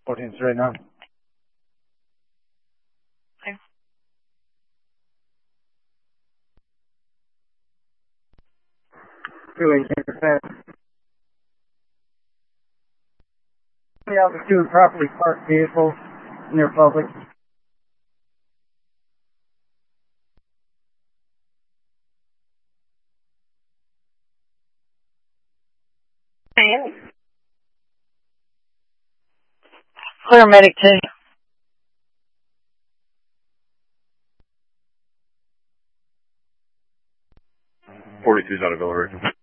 14th right now. Okay. Doing altitude properly parked vehicles near public. Clear medic 2. 42's out of Villa Rica.